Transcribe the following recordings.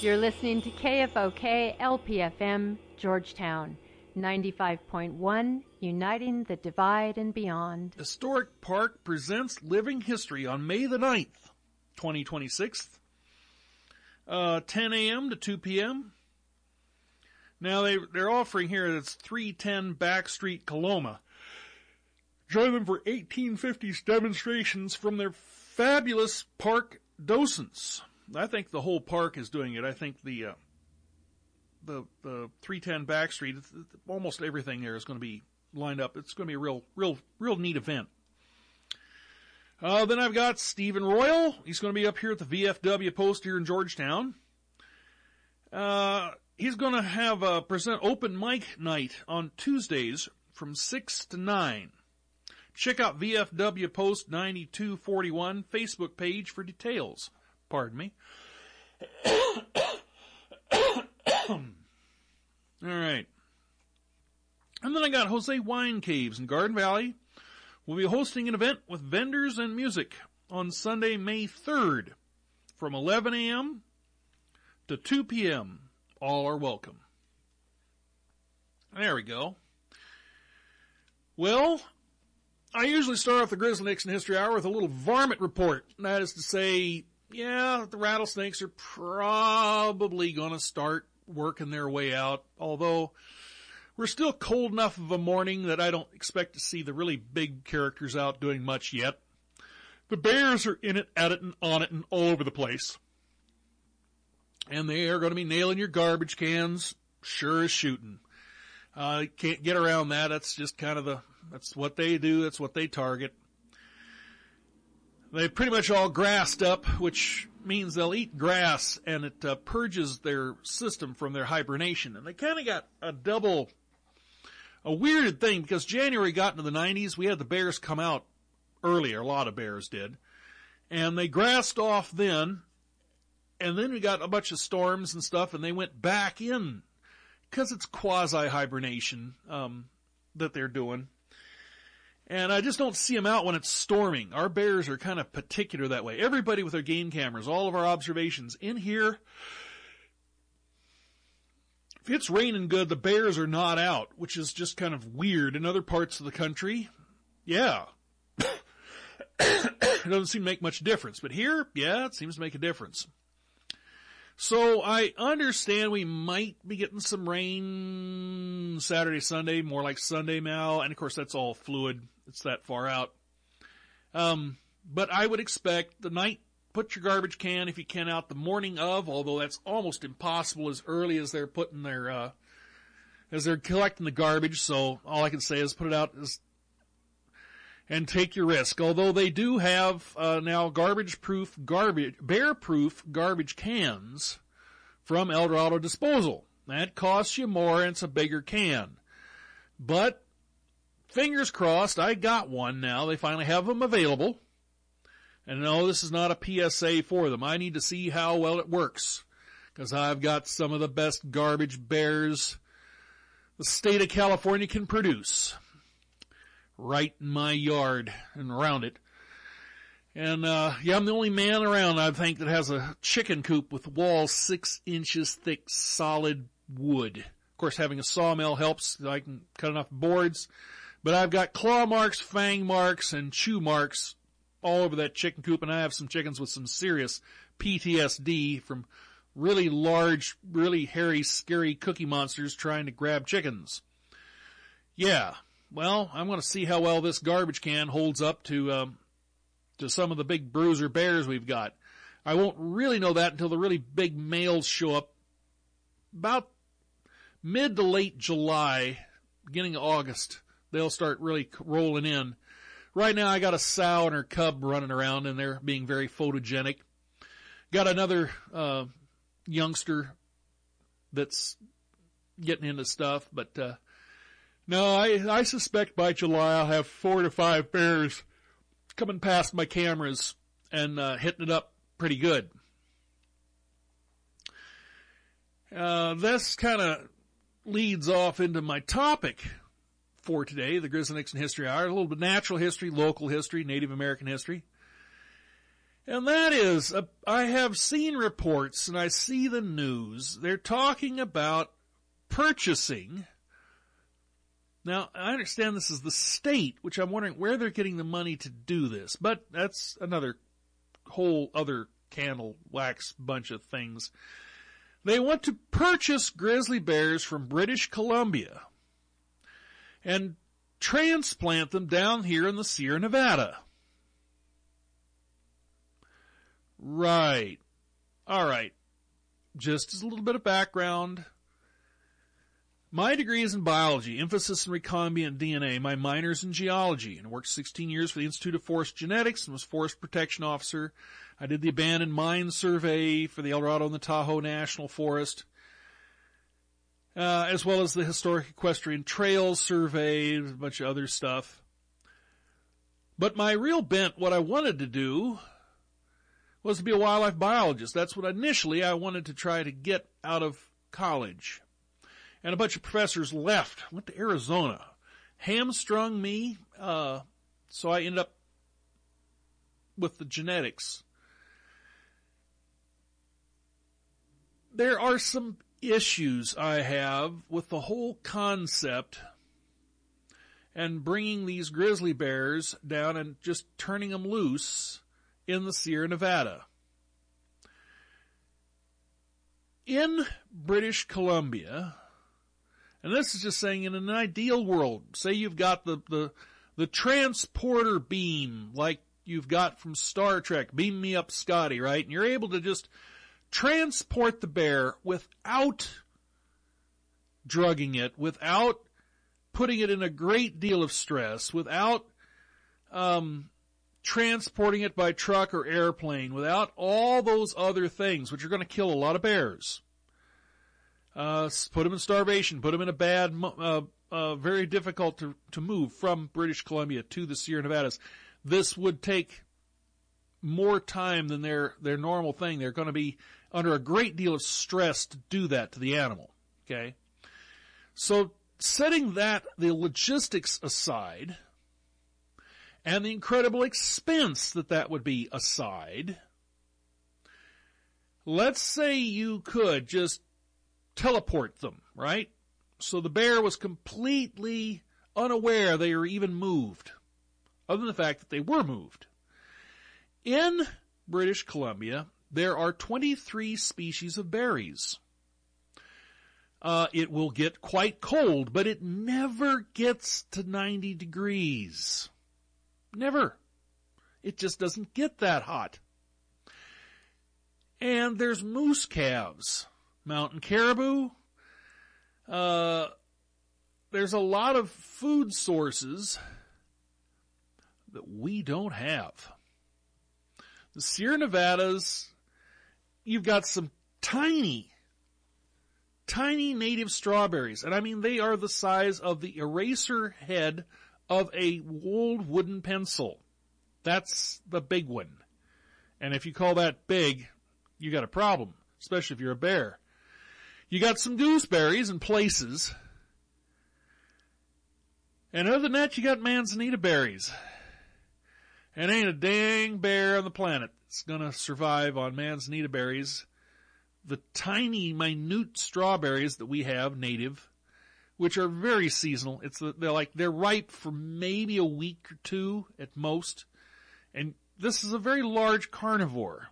You're listening to KFOK LPFM, Georgetown, 95.1, uniting the divide and beyond. Historic Park presents Living History on May the 9th, 2026, 10 a.m. to 2 p.m. Now they're offering here, it's 310 Back Street, Coloma. Join them for 1850s demonstrations from their fabulous park docents. I think the whole park is doing it. I think the 310 Back Street, almost everything there is going to be lined up. It's going to be a real neat event. Then I've got Stephen Royal. He's going to be up here at the VFW post here in Georgetown. He's going to have present open mic night on Tuesdays from 6 to 9. Check out VFW Post 9241 Facebook page for details. Pardon me. All right. And then I got Jose Wine Caves in Garden Valley. We'll be hosting an event with vendors and music on Sunday, May 3rd from 11 a.m. to 2 p.m. All are welcome. There we go. Well, I usually start off the Grizzly Nixon History Hour with a little varmint report. That is to say, yeah, the rattlesnakes are probably going to start working their way out, although we're still cold enough of a morning that I don't expect to see the really big characters out doing much yet. The bears are in it, at it, and on it, and all over the place. And they are going to be nailing your garbage cans, sure as shooting. Can't get around that. That's just kind of that's what they do. That's what they target. They pretty much all grassed up, which means they'll eat grass, and it purges their system from their hibernation. And they kind of got a weird thing, because January got into the 90s. We had the bears come out earlier. A lot of bears did. And they grassed off then. And then we got a bunch of storms and stuff, and they went back in. Because it's quasi-hibernation that they're doing. And I just don't see them out when it's storming. Our bears are kind of particular that way. Everybody with their game cameras, all of our observations in here. If it's raining good, the bears are not out, which is just kind of weird. In other parts of the country, yeah. It doesn't seem to make much difference. But here, yeah, it seems to make a difference. So I understand we might be getting some rain Saturday, Sunday, more like Sunday now. And of course that's all fluid. It's that far out. But I would expect the night, put your garbage can if you can out the morning of, although that's almost impossible as early as they're putting their, as they're collecting the garbage. So all I can say is put it out and take your risk. Although they do have now bear-proof garbage cans from El Dorado Disposal. That costs you more and it's a bigger can. But fingers crossed, I got one now. They finally have them available. And no, this is not a PSA for them. I need to see how well it works, because I've got some of the best garbage bears the state of California can produce. Right in my yard and around it. And, yeah, I'm the only man around, I think, that has a chicken coop with walls 6 inches thick, solid wood. Of course, having a sawmill helps. I can cut enough boards. But I've got claw marks, fang marks, and chew marks all over that chicken coop. And I have some chickens with some serious PTSD from really large, really hairy, scary cookie monsters trying to grab chickens. Yeah. Well, I'm going to see how well this garbage can holds up to some of the big bruiser bears we've got. I won't really know that until the really big males show up about mid to late July, beginning of August. They'll start really rolling in. Right now I got a sow and her cub running around, and they're being very photogenic. Got another youngster that's getting into stuff, but no, I suspect by July I'll have 4 to 5 bears coming past my cameras and hitting it up pretty good. This kind of leads off into my topic for today, the Grizzly Nixon History Hour. A little bit of natural history, local history, Native American history. And that is, I have seen reports and I see the news. They're talking about purchasing. Now, I understand this is the state, which I'm wondering where they're getting the money to do this. But that's another whole other candle wax bunch of things. They want to purchase grizzly bears from British Columbia and transplant them down here in the Sierra Nevada. Right. All right. Just as a little bit of background. My degree is in biology, emphasis in recombinant DNA. My minor's in geology, and worked 16 years for the Institute of Forest Genetics and was forest protection officer. I did the abandoned mine survey for the El Dorado and the Tahoe National Forest, as well as the historic equestrian trails survey, a bunch of other stuff. But my real bent, what I wanted to do, was to be a wildlife biologist. That's what initially I wanted to try to get out of college. And a bunch of professors left, went to Arizona, hamstrung me, so I ended up with the genetics. There are some issues I have with the whole concept and bringing these grizzly bears down and just turning them loose in the Sierra Nevada. In British Columbia, and this is just saying in an ideal world, say you've got the transporter beam like you've got from Star Trek, beam me up Scotty, right? And you're able to just transport the bear without drugging it, without putting it in a great deal of stress, without transporting it by truck or airplane, without all those other things, which are going to kill a lot of bears. Put them in starvation, put them in a bad, very difficult to move from British Columbia to the Sierra Nevadas. This would take more time than their normal thing. They're going to be under a great deal of stress to do that to the animal. Okay? So setting the logistics aside and the incredible expense that would be aside, let's say you could just teleport them, right? So the bear was completely unaware they were even moved, other than the fact that they were moved. In British Columbia, there are 23 species of berries. It will get quite cold, but it never gets to 90 degrees. Never. It just doesn't get that hot. And there's moose calves. Mountain caribou. There's a lot of food sources that we don't have. The Sierra Nevadas, you've got some tiny native strawberries. And I mean, they are the size of the eraser head of a old wooden pencil. That's the big one. And if you call that big, you got a problem, especially if you're a bear. You got some gooseberries in places. And other than that, you got manzanita berries. And ain't a dang bear on the planet that's going to survive on manzanita berries. The tiny, minute strawberries that we have native, which are very seasonal. They're ripe for maybe a week or two at most. And this is a very large carnivore.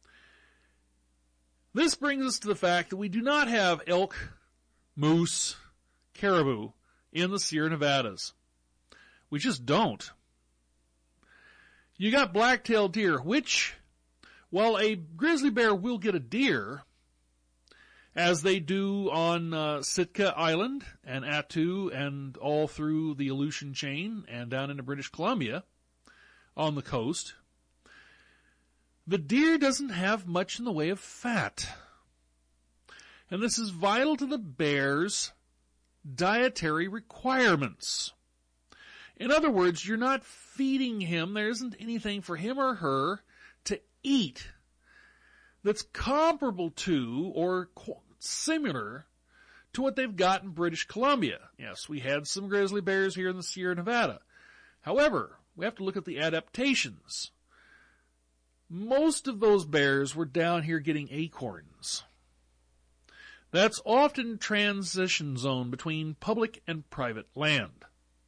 This brings us to the fact that we do not have elk, moose, caribou in the Sierra Nevadas. We just don't. You got black-tailed deer, which, while a grizzly bear will get a deer, as they do on Sitka Island and Attu and all through the Aleutian chain and down into British Columbia on the coast, the deer doesn't have much in the way of fat. And this is vital to the bear's dietary requirements. In other words, you're not feeding him. There isn't anything for him or her to eat that's comparable to or similar to what they've got in British Columbia. Yes, we had some grizzly bears here in the Sierra Nevada. However, we have to look at the adaptations. most of those bears were down here getting acorns. That's often transition zone between public and private land.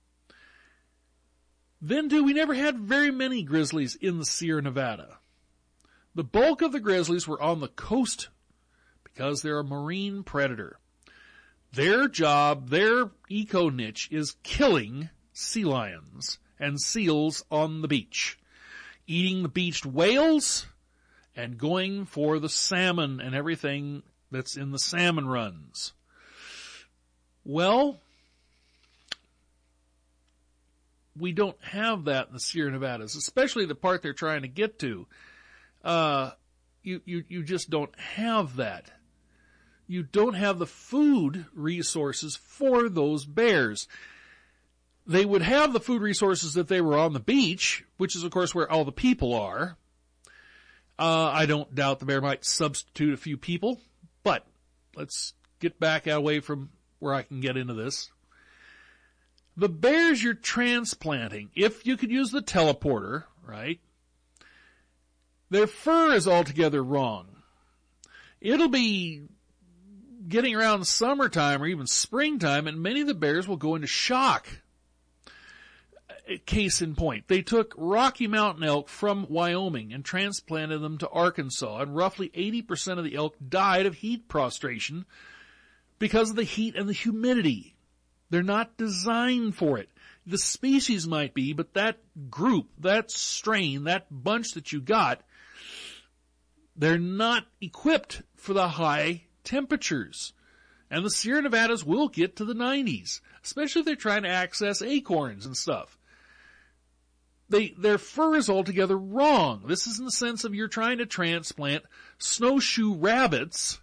Then, we never had very many grizzlies in the Sierra Nevada. The bulk of the grizzlies were on the coast because they're a marine predator. Their job, their eco-niche is killing sea lions and seals on the beach, eating the beached whales and going for the salmon and everything that's in the salmon runs. Well, we don't have that in the Sierra Nevadas, especially the part they're trying to get to. You just don't have that. You don't have the food resources for those bears. They would have the food resources if they were on the beach, which is, of course, where all the people are. I don't doubt the bear might substitute a few people, but let's get back away from where I can get into this. The bears you're transplanting, if you could use the teleporter, right, their fur is altogether wrong. It'll be getting around summertime or even springtime, and many of the bears will go into shock. Case in point, they took Rocky Mountain elk from Wyoming and transplanted them to Arkansas, and roughly 80% of the elk died of heat prostration because of the heat and the humidity. They're not designed for it. The species might be, but that group, that strain, that bunch that you got, they're not equipped for the high temperatures. And the Sierra Nevadas will get to the 90s, especially if they're trying to access acorns and stuff. Their fur is altogether wrong. This is in the sense of you're trying to transplant snowshoe rabbits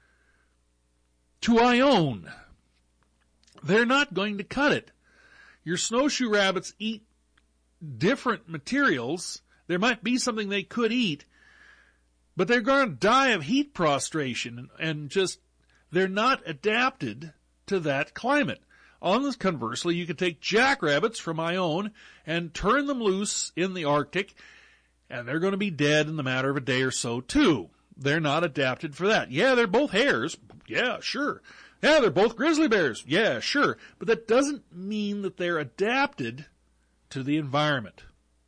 to Ione. They're not going to cut it. Your snowshoe rabbits eat different materials. There might be something they could eat, but they're going to die of heat prostration and just, they're not adapted to that climate. Conversely, you could take jackrabbits from Ione and turn them loose in the Arctic, and they're going to be dead in the matter of a day or so, too. They're not adapted for that. Yeah, they're both hares. Yeah, sure. Yeah, they're both grizzly bears. Yeah, sure. But that doesn't mean that they're adapted to the environment.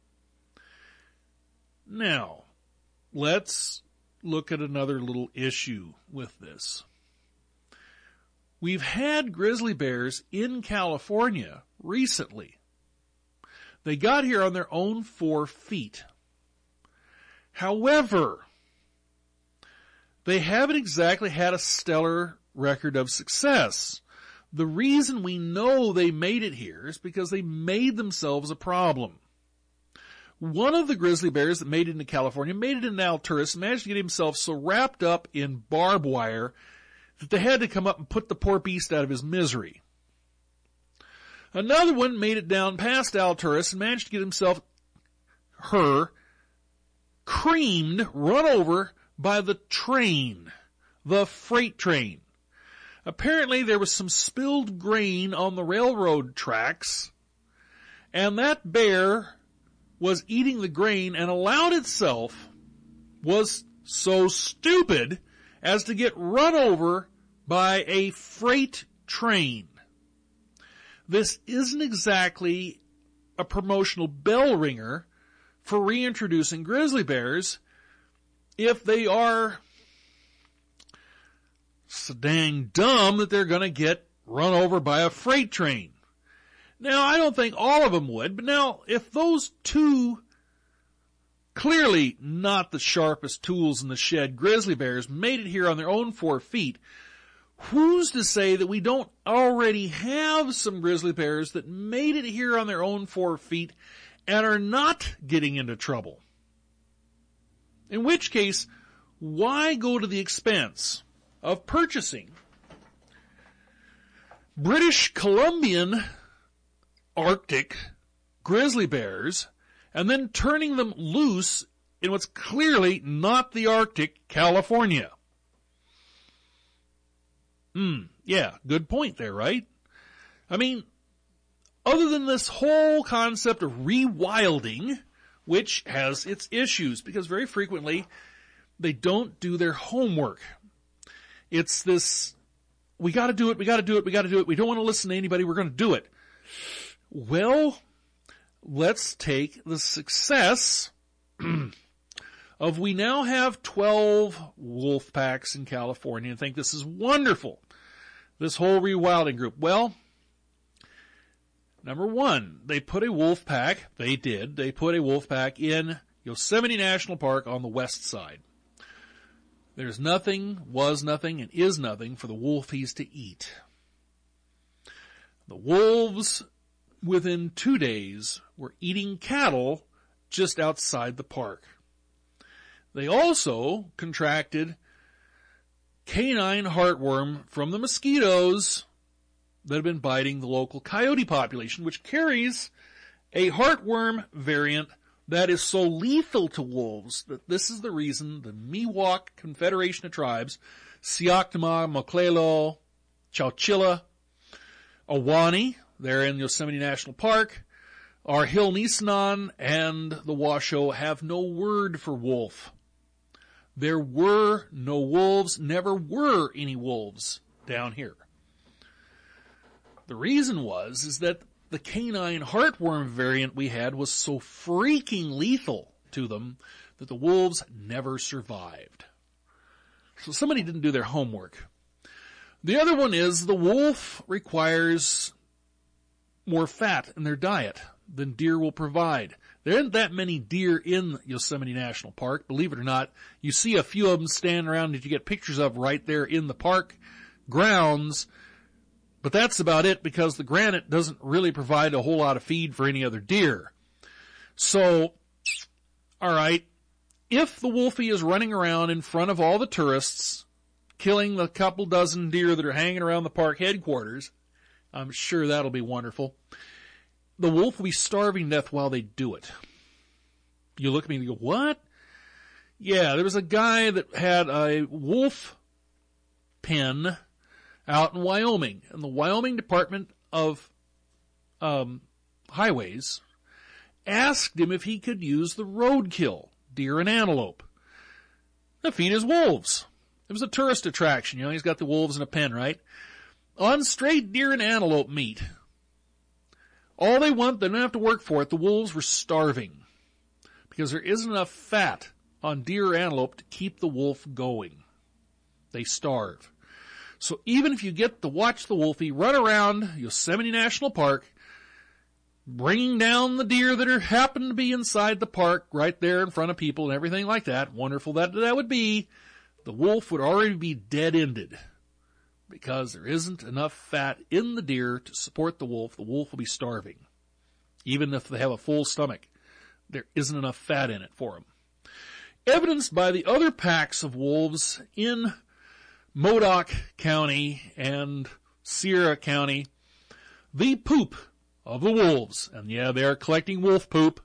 Now, let's look at another little issue with this. We've had grizzly bears in California recently. They got here on their own 4 feet. However, they haven't exactly had a stellar record of success. The reason we know they made it here is because they made themselves a problem. One of the grizzly bears that made it into California made it into Alturas and managed to get himself so wrapped up in barbed wire that they had to come up and put the poor beast out of his misery. Another one made it down past Alturas and managed to get her creamed, run over by the train, the freight train. Apparently there was some spilled grain on the railroad tracks, and that bear was eating the grain and was so stupid as to get run over by a freight train. This isn't exactly a promotional bell ringer for reintroducing grizzly bears if they are so dang dumb that they're going to get run over by a freight train. Now, I don't think all of them would, but now, if those two clearly not the sharpest tools in the shed grizzly bears made it here on their own 4 feet, who's to say that we don't already have some grizzly bears that made it here on their own 4 feet and are not getting into trouble? In which case, why go to the expense of purchasing British Columbian Arctic grizzly bears and then turning them loose in what's clearly not the Arctic, California? Yeah, good point there, right? I mean, other than this whole concept of rewilding, which has its issues because very frequently they don't do their homework. It's this, we got to do it. We don't want to listen to anybody. We're going to do it. Well, let's take the success of we now have 12 wolf packs in California and think this is wonderful. This whole rewilding group. Well, number one, they put a wolf pack. They put a wolf pack in Yosemite National Park on the west side. There's nothing, was nothing, and is nothing for the wolfies to eat. The wolves, within 2 days, were eating cattle just outside the park. They also contracted canine heartworm from the mosquitoes that have been biting the local coyote population, which carries a heartworm variant that is so lethal to wolves that this is the reason the Miwok Confederation of Tribes, Sioctama, Moklelo, Chowchilla, Ahwahnee, they're in Yosemite National Park, our Hill Nisenan and the Washoe have no word for wolf. There were no wolves, never were any wolves down here. The reason is that the canine heartworm variant we had was so freaking lethal to them that the wolves never survived. So somebody didn't do their homework. The other one is the wolf requires more fat in their diet than deer will provide. There aren't that many deer in Yosemite National Park, believe it or not. You see a few of them standing around that you get pictures of right there in the park grounds. But that's about it because the granite doesn't really provide a whole lot of feed for any other deer. So, all right, if the wolfie is running around in front of all the tourists, killing the couple dozen deer that are hanging around the park headquarters, I'm sure that'll be wonderful. The wolf will be starving to death while they do it. You look at me and you go, what? Yeah, there was a guy that had a wolf pen out in Wyoming, and the Wyoming Department of Highways asked him if he could use the roadkill, deer and antelope, to feed his wolves. It was a tourist attraction, he's got the wolves in a pen, right? On straight deer and antelope meat. All they want, they don't have to work for it. The wolves were starving because there isn't enough fat on deer or antelope to keep the wolf going. They starve. So even if you get to watch the wolfie run around Yosemite National Park, bringing down the deer that happen to be inside the park right there in front of people and everything like that, wonderful that would be, the wolf would already be dead-ended because there isn't enough fat in the deer to support the wolf. The wolf will be starving. Even if they have a full stomach, there isn't enough fat in it for them. Evidenced by the other packs of wolves in Modoc County and Sierra County, the poop of the wolves, and yeah, they are collecting wolf poop,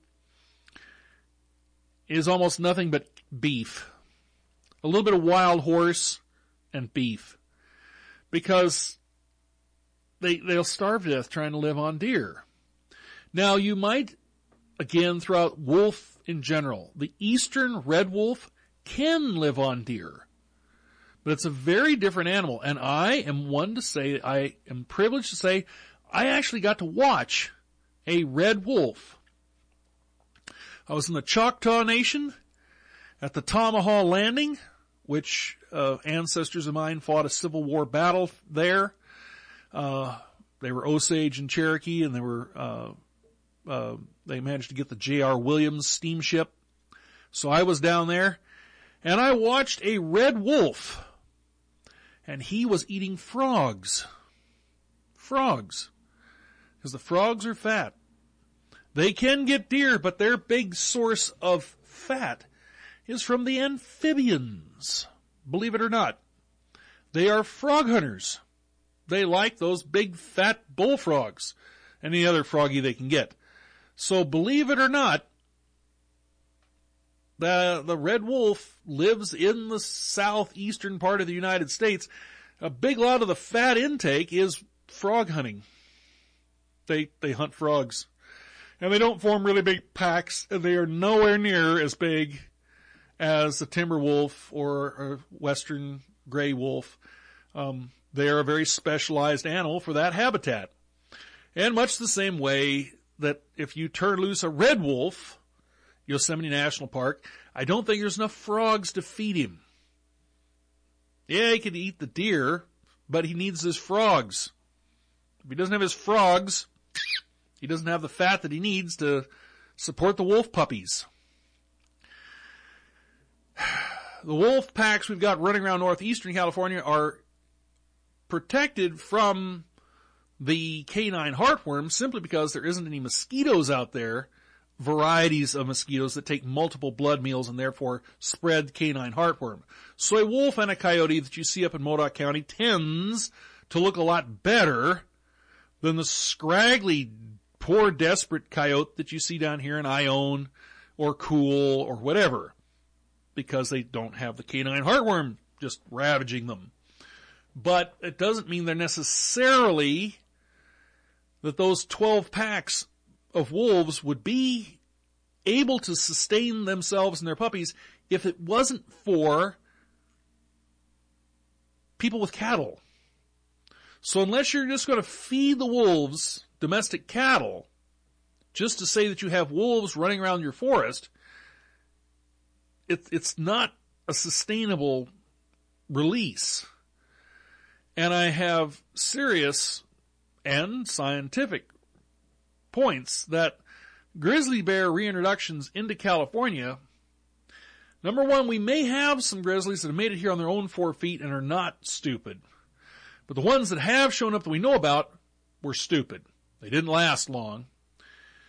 is almost nothing but beef. A little bit of wild horse and beef. Because they'll starve to death trying to live on deer. Now you might, again, throw out wolf in general. The eastern red wolf can live on deer. But it's a very different animal. And I am privileged to say, I actually got to watch a red wolf. I was in the Choctaw Nation at the Tamahaw Landing, which ancestors of mine fought a Civil War battle there. They were Osage and Cherokee, and they managed to get the J.R. Williams steamship. So I was down there, and I watched a red wolf, and he was eating frogs. Frogs. Because the frogs are fat. They can get deer, but their big source of fat is from the amphibians. Believe it or not. They are frog hunters. They like those big fat bullfrogs. Any other froggy they can get. So believe it or not, the red wolf lives in the southeastern part of the United States. A big lot of the fat intake is frog hunting. They hunt frogs. And they don't form really big packs, and they are nowhere near as big as the timber wolf or a western gray wolf. They are a very specialized animal for that habitat. And much the same way that if you turn loose a red wolf, Yosemite National Park, I don't think there's enough frogs to feed him. Yeah, he could eat the deer, but he needs his frogs. If he doesn't have his frogs, he doesn't have the fat that he needs to support the wolf puppies. The wolf packs we've got running around northeastern California are protected from the canine heartworm simply because there isn't any mosquitoes out there, varieties of mosquitoes that take multiple blood meals and therefore spread canine heartworm. So a wolf and a coyote that you see up in Modoc County tends to look a lot better than the scraggly, poor, desperate coyote that you see down here in Ione or Cool or whatever, because they don't have the canine heartworm just ravaging them. But it doesn't mean they're necessarily that those 12 packs of wolves would be able to sustain themselves and their puppies if it wasn't for people with cattle. So unless you're just going to feed the wolves domestic cattle, just to say that you have wolves running around your forest, it's not a sustainable release. And I have serious and scientific points that grizzly bear reintroductions into California, number one, we may have some grizzlies that have made it here on their own 4 feet and are not stupid. But the ones that have shown up that we know about were stupid. They didn't last long.